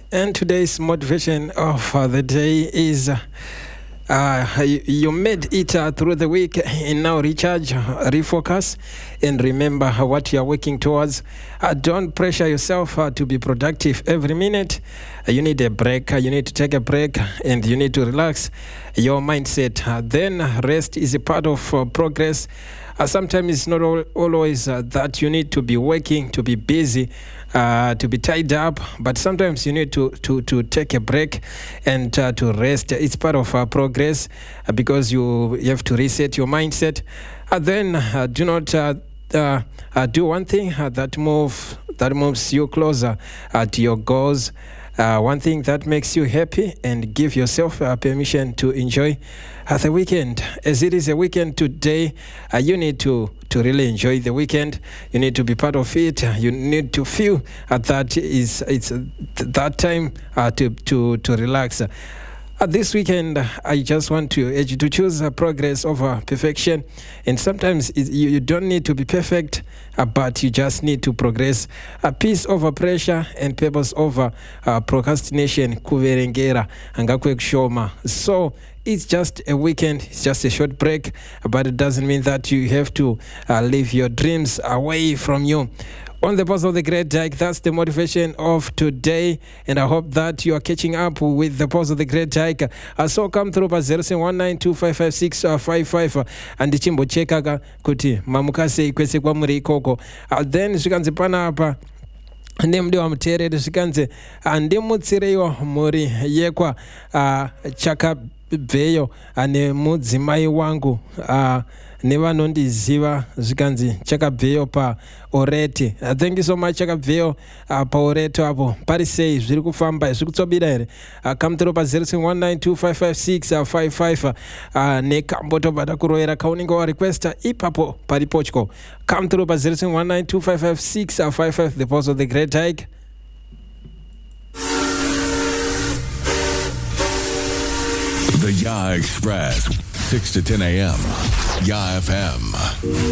And today's motivation of the day is you made it through the week, and now recharge, refocus, and remember what you are working towards. Don't pressure yourself to be productive every minute. You need a break. You need to take a break, and you need to relax your mindset. Then rest is a part of progress. Sometimes it's not always that you need to be working, to be busy, to be tied up, but sometimes you need to take a break and to rest. It's part of progress because you have to reset your mindset. Then do not do one thing that moves you closer to your goals. One thing that makes you happy, and give yourself permission to enjoy the weekend. As it is a weekend today, you need to really enjoy the weekend. You need to be part of it. You need to feel that it's that time to relax. This weekend, I just want to urge you to choose progress over perfection. And sometimes you don't need to be perfect, but you just need to progress. Peace over pressure and purpose over procrastination. Kuverengera angakwekushoma. So it's just a weekend, it's just a short break, but it doesn't mean that you have to leave your dreams away from you. On the Pulse of the Great Dyke, that's the motivation of today, and I hope that you are catching up with the Pulse of the Great Dyke. So come through by 0719255655 and chimbocheka kuti mamukase kwese kwamuri ikoko. Then zvikanzi panapa ndemudi wamuteereri zvikanzi ndimutsireiwo mhuri yekwa Chakabveyo nemudzimai wangu nevanondiziva zvikanzi Chakabveyo paOrete. Thank you so much Chakabveyo paOrete apo pari sei zviri kufamba zviri kutsobira here. Come through pa 0719255655 nekamboto bada kuroera kaunenge wa requesta ipapo pari pochko. Come through pa 0719255655 the Pulse of the Great Dyke. The Ya Express, 6 to 10 a.m. Ya FM.